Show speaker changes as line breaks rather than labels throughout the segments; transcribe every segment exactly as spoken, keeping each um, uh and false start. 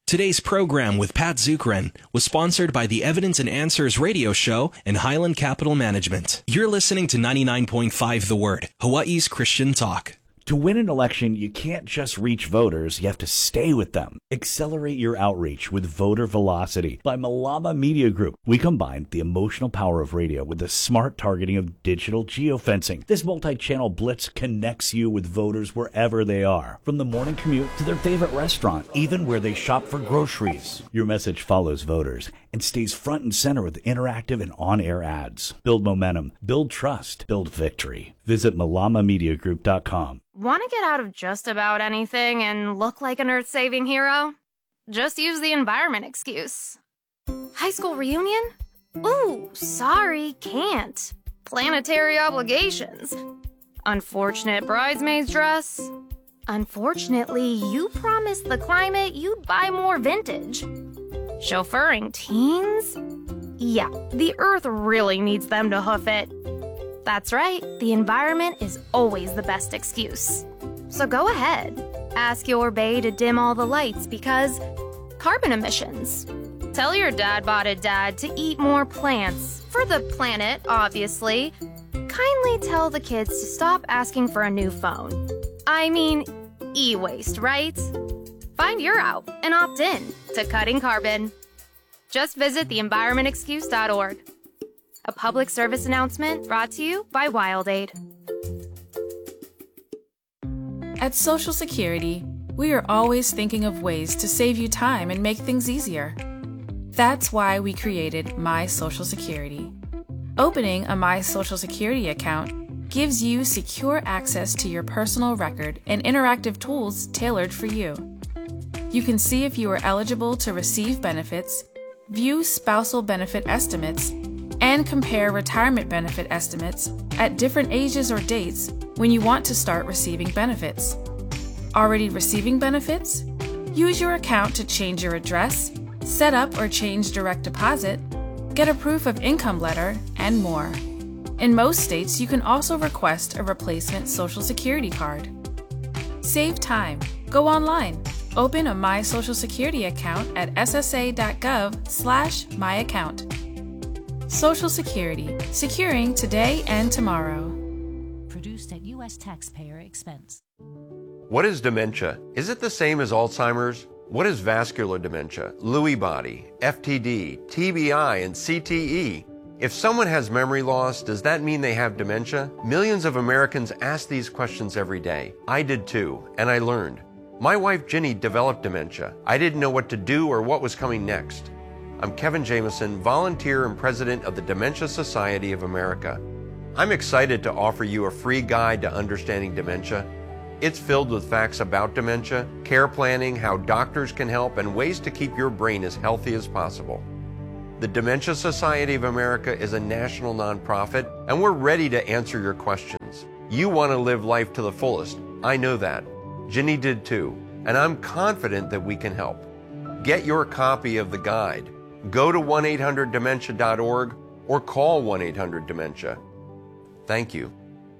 Today's program with Pat Zukeran was sponsored by the Evidence and Answers radio show and Highland Capital Management. You're listening to ninety-nine point five The Word, Hawaii's Christian talk.
To win an election, you can't just reach voters, you have to stay with them. Accelerate your outreach with Voter Velocity by Malama Media Group. We combined the emotional power of radio with the smart targeting of digital geofencing. This multi-channel blitz connects you with voters wherever they are, from the morning commute to their favorite restaurant, even where they shop for groceries. Your message follows voters and stays front and center with interactive and on-air ads. Build momentum, build trust, build victory. Visit malama media group dot com.
Want to get out of just about anything and look like an earth-saving hero? Just use the environment excuse. High school reunion? Ooh, sorry, can't. Planetary obligations. Unfortunate bridesmaid's dress. Unfortunately, you promised the climate you'd buy more vintage. Chauffeuring teens? Yeah, the earth really needs them to hoof it. That's right, the environment is always the best excuse. So go ahead, ask your bae to dim all the lights because carbon emissions. Tell your dad-botted dad to eat more plants, for the planet, obviously. Kindly tell the kids to stop asking for a new phone. I mean, e-waste, right? Find your out and opt in to cutting carbon. Just visit the environment excuse dot org. A public service announcement brought to you by WildAid.
At Social Security, we are always thinking of ways to save you time and make things easier. That's why we created My Social Security. Opening a My Social Security account gives you secure access to your personal record and interactive tools tailored for you. You can see if you are eligible to receive benefits, view spousal benefit estimates, and compare retirement benefit estimates at different ages or dates when you want to start receiving benefits. Already receiving benefits? Use your account to change your address, set up or change direct deposit, get a proof of income letter, and more. In most states, you can also request a replacement Social Security card. Save time. Go online. Open a My Social Security account at s s a dot gov slash my account. Social Security, securing today and tomorrow.
Produced at U S taxpayer expense.
What is dementia? Is it the same as Alzheimer's? What is vascular dementia, Lewy body, F T D, T B I, and C T E? If someone has memory loss, does that mean they have dementia? Millions of Americans ask these questions every day. I did too, and I learned. My wife Ginny developed dementia. I didn't know what to do or what was coming next. I'm Kevin Jameson, volunteer and president of the Dementia Society of America. I'm excited to offer you a free guide to understanding dementia. It's filled with facts about dementia, care planning, how doctors can help, and ways to keep your brain as healthy as possible. The Dementia Society of America is a national nonprofit, and we're ready to answer your questions. You want to live life to the fullest. I know that. Ginny did too, and I'm confident that we can help. Get your copy of the guide. Go to one eight hundred dementia dot org or call one eight hundred dementia. Thank you.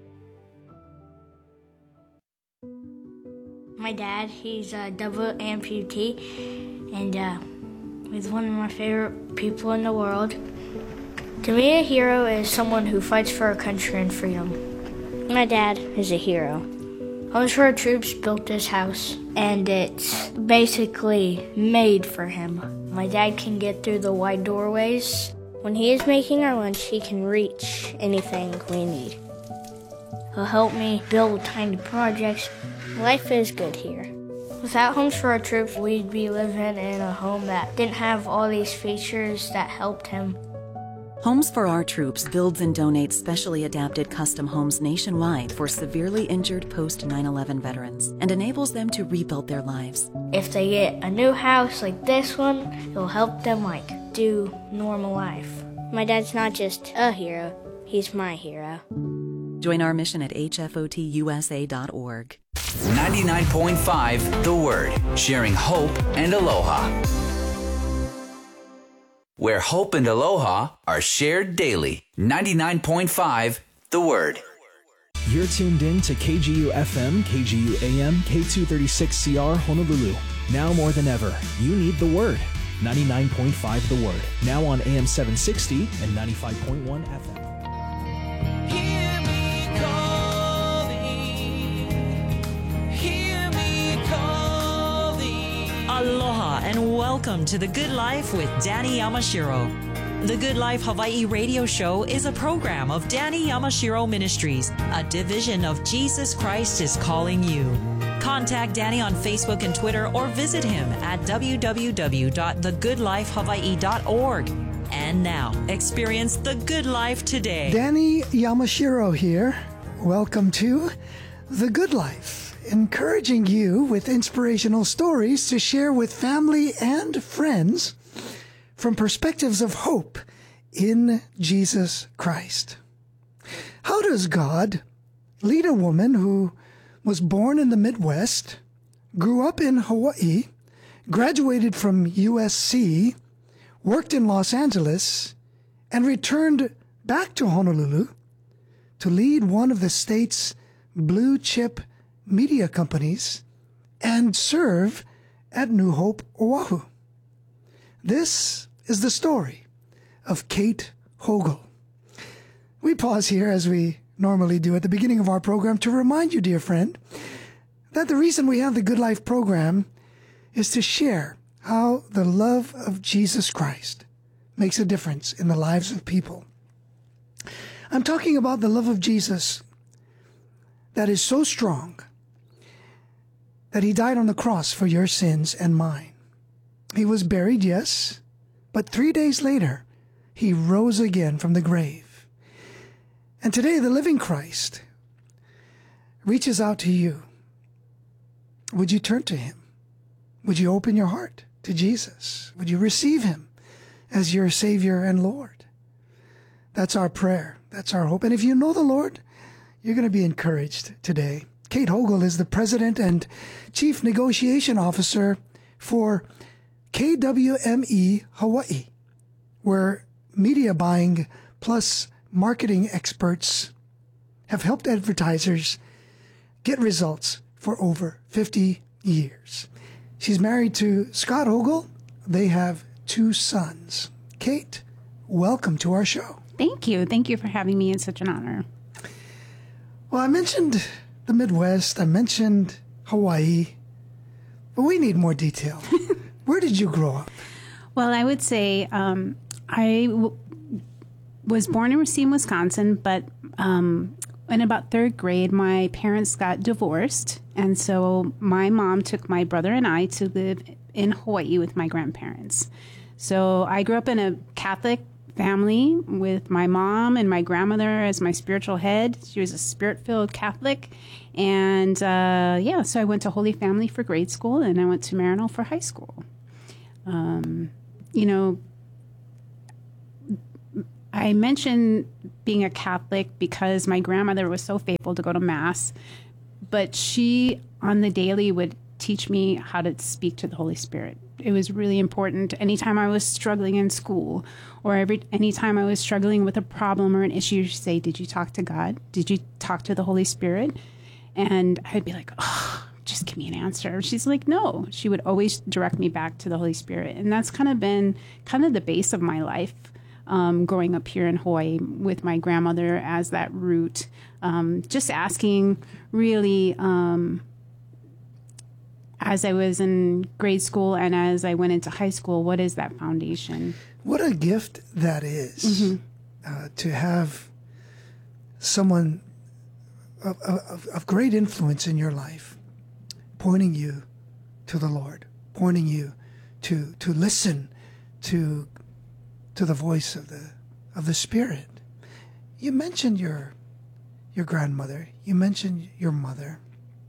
My dad, he's a double amputee, and uh, he's one of my favorite people in the world. To me, a hero is someone who fights for our country and freedom. My dad is a hero. Homes for Our Troops built this house, and it's basically made for him. My dad can get through the wide doorways. When he is making our lunch, he can reach anything we need. He'll help me build tiny projects. Life is good here. Without Homes for Our Troops, we'd be living in a home that didn't have all these features that helped him.
Homes for Our Troops builds and donates specially adapted custom homes nationwide for severely injured post nine eleven veterans and enables them to rebuild their lives.
If they get a new house like this one, it'll help them like do normal life. My dad's not just a hero, he's my hero.
Join our mission at h f o t u s a dot org.
ninety-nine point five The Word, sharing hope and aloha. Where hope and aloha are shared daily. ninety-nine point five The Word.
You're tuned in to K G U F M, K G U A M, K two thirty-six C R Honolulu. Now more than ever, you need the Word. ninety-nine point five The Word. Now on A M seven sixty and ninety-five point one F M.
Hear me calling. Hear me calling.
Aloha and welcome to The Good Life with Danny Yamashiro. The Good Life Hawaii radio show is a program of Danny Yamashiro Ministries, a division of Jesus Christ is Calling You. Contact Danny on Facebook and Twitter or visit him at w w w dot the good life hawaii dot org. And now, experience the good life today.
Danny Yamashiro here. Welcome to The Good Life, encouraging you with inspirational stories to share with family and friends from perspectives of hope in Jesus Christ. How does God lead a woman who was born in the Midwest, grew up in Hawaii, graduated from U S C, worked in Los Angeles, and returned back to Honolulu to lead one of the state's blue chip media companies and serve at New Hope, Oahu? This is the story of Kate Hogel. We pause here, as we normally do at the beginning of our program, to remind you, dear friend, that the reason we have the Good Life program is to share how the love of Jesus Christ makes a difference in the lives of people. I'm talking about the love of Jesus that is so strong that he died on the cross for your sins and mine. He was buried, yes, but three days later, he rose again from the grave. And today, the living Christ reaches out to you. Would you turn to him? Would you open your heart to Jesus? Would you receive him as your Savior and Lord? That's our prayer. That's our hope. And if you know the Lord, you're going to be encouraged today. Kate Hogel is the President and Chief Negotiation Officer for K W M E Hawaii, where media buying plus marketing experts have helped advertisers get results for over fifty years. She's married to Scott Hogel. They have two sons. Kate, welcome to our show.
Thank you. Thank you for having me. It's such an honor.
Well, I mentioned the Midwest. I mentioned Hawaii. But we need more detail. Where did you grow up?
Well, I would say um, I w- was born in Racine, Wisconsin, but um, in about third grade, my parents got divorced. And so my mom took my brother and I to live in Hawaii with my grandparents. So I grew up in a Catholic family with my mom and my grandmother as my spiritual head. She was a spirit-filled Catholic. And uh, yeah, so I went to Holy Family for grade school, and I went to Maryknoll for high school. Um, you know, I mentioned being a Catholic because my grandmother was so faithful to go to Mass, but she on the daily would teach me how to speak to the Holy Spirit. It was really important. Anytime I was struggling in school, or every anytime I was struggling with a problem or an issue, she'd say, "Did you talk to God? Did you talk to the Holy Spirit?" And I'd be like, "Oh, just give me an answer." She's like, "No." She would always direct me back to the Holy Spirit. And that's kind of been kind of the base of my life, um, growing up here in Hawaii with my grandmother as that root. Um, just asking really, um, as I was in grade school and as I went into high school, what is that foundation?
What a gift that is, mm-hmm. uh, to have someone of, of, of great influence in your life pointing you to the Lord, pointing you to to listen to to the voice of the of the Spirit. You mentioned your your grandmother. You mentioned your mother.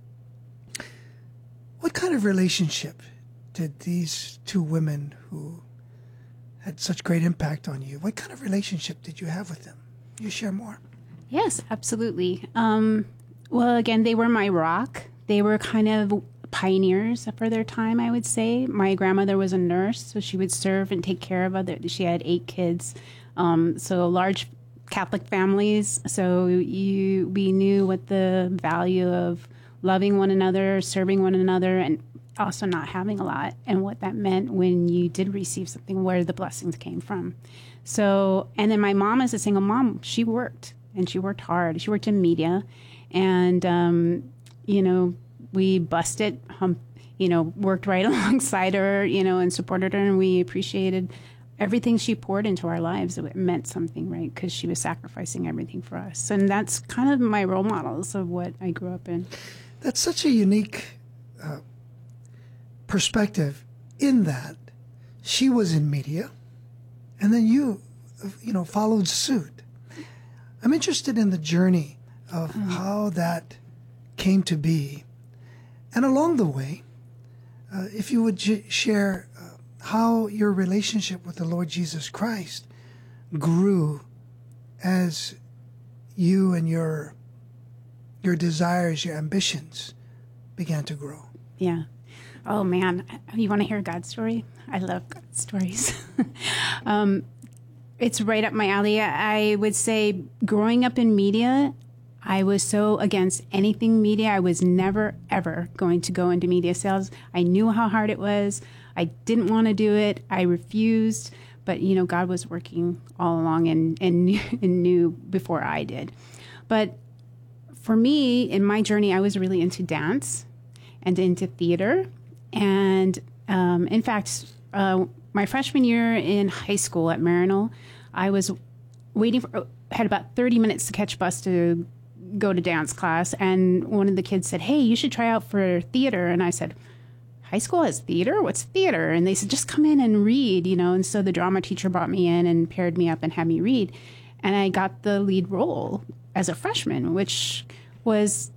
What kind of relationship did these two women who had such great impact on you, what kind of relationship did you have with them? You share more.
Yes, absolutely. Um, well, again, they were my rock. They were kind of pioneers for their time, I would say. My grandmother was a nurse, so she would serve and take care of other. She had eight kids, um, so large Catholic families. So you, we knew what the value of loving one another, serving one another, and also not having a lot and what that meant when you did receive something, where the blessings came from. So, and then my mom, as a single mom, she worked and she worked hard. She worked in media, and, um, you know, we busted, um, you know, worked right alongside her, you know, and supported her, and we appreciated everything she poured into our lives. It meant something, right? Because she was sacrificing everything for us. And that's kind of my role models of what I grew up in.
That's such a unique uh, perspective, in that she was in media and then you, you know, followed suit. I'm interested in the journey of mm. how that came to be. And along the way, uh, if you would j- share uh, how your relationship with the Lord Jesus Christ grew as you and your your desires, your ambitions began to grow.
Yeah. Oh, man. You want to hear God's story? I love God's stories. um, it's right up my alley. I would say growing up in media, I was so against anything media. I was never, ever going to go into media sales. I knew how hard it was. I didn't want to do it. I refused. But, you know, God was working all along and, and, and knew before I did. But for me, in my journey, I was really into dance and into theater. And um, in fact, uh, my freshman year in high school at Maryknoll, I was waiting for, had about thirty minutes to catch a bus to go to dance class. And one of the kids said, hey, you should try out for theater. And I said, high school has theater? What's theater? And they said, just come in and read, you know. And so the drama teacher brought me in and paired me up and had me read. And I got the lead role as a freshman, which was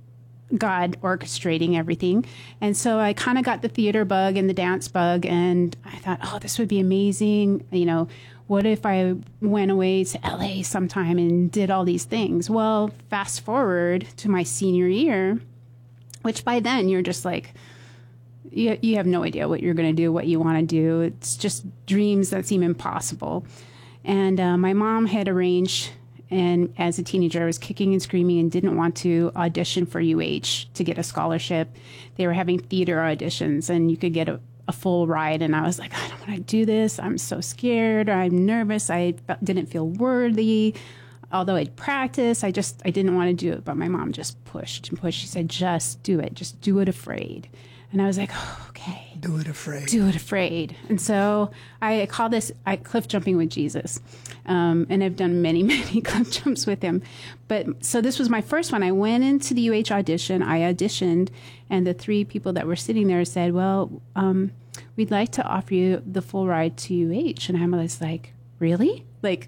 God orchestrating everything. And so I kind of got the theater bug and the dance bug, and I thought, oh, this would be amazing. You know, what if I went away to L A sometime and did all these things? Well, fast forward to my senior year, which by then you're just like, you, you have no idea what you're going to do, what you want to do. It's just dreams that seem impossible. And uh, my mom had arranged, and as a teenager, I was kicking and screaming and didn't want to audition for U H to get a scholarship. They were having theater auditions, and you could get a, a full ride. And I was like, I don't want to do this. I'm so scared. I'm nervous. I didn't feel worthy. Although I'd practice, I just, I didn't want to do it. But my mom just pushed and pushed. She said, just do it. Just do it afraid. And I was like, oh, okay.
Do it afraid.
Do it afraid. And so I call this I, cliff jumping with Jesus. Um, and I've done many, many cliff jumps with him. But so this was my first one. I went into the U H audition. I auditioned. And the three people that were sitting there said, well, um, we'd like to offer you the full ride to U H. And I was like, really? Like,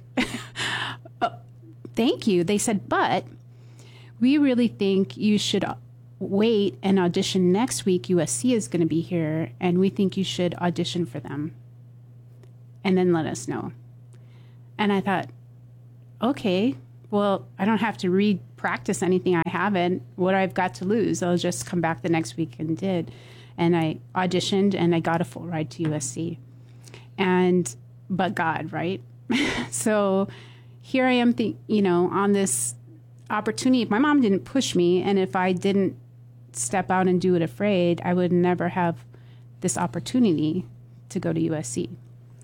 oh, thank you. They said, but we really think you should wait and audition next week. U S C is going to be here, and we think you should audition for them and then let us know. And I thought, okay, well, I don't have to re-practice anything. I haven't. What I've got to lose, I'll just come back the next week, and did. And I auditioned, and I got a full ride to U S C. And, but God, right? So here I am, th- you know, on this opportunity. My mom didn't push me, and if I didn't step out and do it afraid, I would never have this opportunity to go to U S C.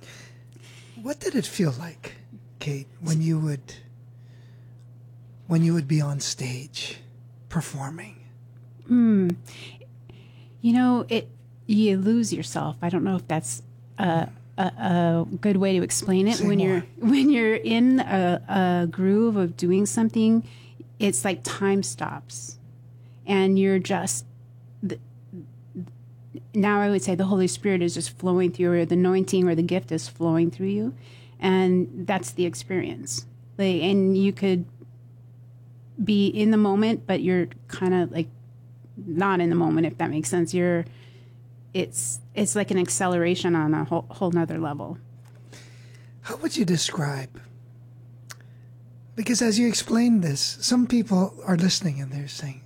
What did it feel like, Kate, when you would when you would be on stage performing?
Hmm. You know, it you lose yourself. I don't know if that's a a, a good way to explain it.
Say
when
more.
you're when you're in a, a groove of doing something, it's like time stops. And you're just, the, now I would say the Holy Spirit is just flowing through, or the anointing or the gift is flowing through you. And that's the experience. Like, and you could be in the moment, but you're kind of like not in the moment, if that makes sense. You're, it's, it's like an acceleration on a whole, whole nother level.
How would you describe? Because as you explain this, some people are listening and they're saying,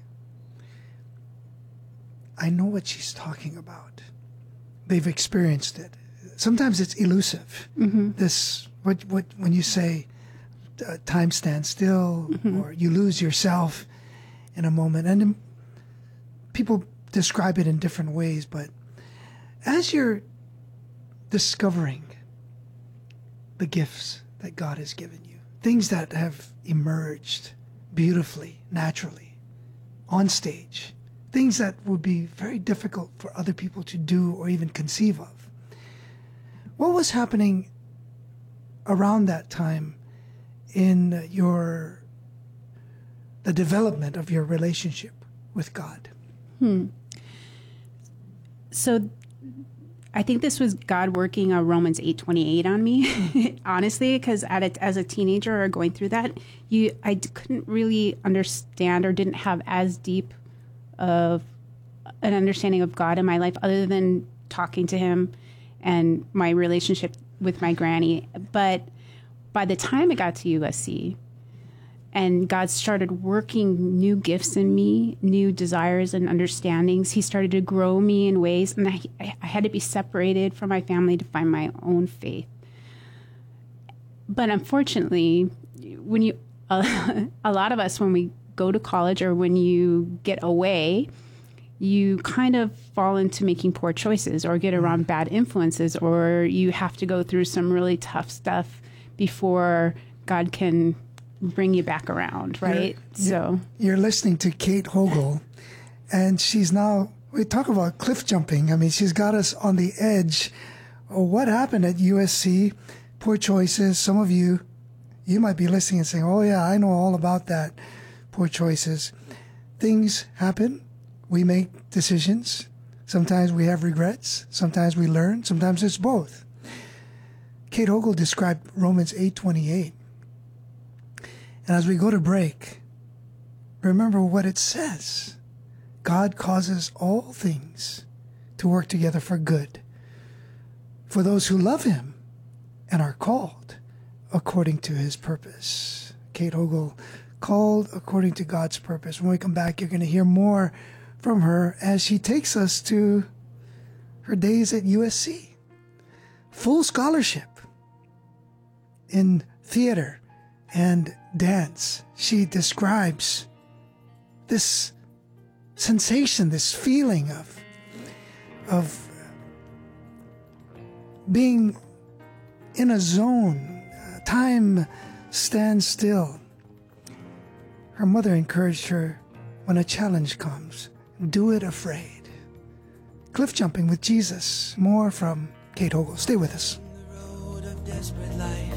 I know what she's talking about. They've experienced it. Sometimes it's elusive. Mm-hmm. This, what, what, when you say uh, time stands still, mm-hmm. or you lose yourself in a moment, and people describe it in different ways, but as you're discovering the gifts that God has given you, things that have emerged beautifully, naturally, on stage, things that would be very difficult for other people to do or even conceive of. What was happening around that time in your the development of your relationship with God?
Hmm. So I think this was God working a Romans eight twenty-eight on me, honestly, because as a teenager or going through that, you I d- couldn't really understand or didn't have as deep of an understanding of God in my life other than talking to him and my relationship with my granny. But by the time I got to U S C and God started working new gifts in me, new desires and understandings, he started to grow me in ways, and I, I had to be separated from my family to find my own faith. But unfortunately, when you, uh, a lot of us, when we go to college or when you get away, you kind of fall into making poor choices or get around bad influences, or you have to go through some really tough stuff before God can bring you back around, right?
You're,
so
you're listening to Kate Hogel, and she's now, we talk about cliff jumping. I mean, she's got us on the edge. Oh, what happened at U S C? Poor choices. Some of you, you might be listening and saying, oh yeah, I know all about that. Poor choices. Things happen. We make decisions. Sometimes we have regrets. Sometimes we learn. Sometimes it's both. Kate Hogel described Romans eight twenty-eight. And as we go to break, remember what it says. God causes all things to work together for good for those who love him and are called according to his purpose. Kate Hogel, called according to God's purpose. When we come back, you're going to hear more from her as she takes us to her days at U S C. Full scholarship in theater and dance. She describes this sensation, this feeling of, of being in a zone. Time stands still. Her mother encouraged her, when a challenge comes, do it afraid. Cliff jumping with Jesus. More from Kate Hogel. Stay with us.
Road of desperate life.